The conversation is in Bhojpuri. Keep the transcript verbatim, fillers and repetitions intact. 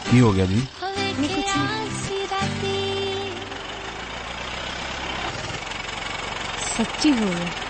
की हो गया दी? नहीं कुछ नहीं, सच्ची हो गया।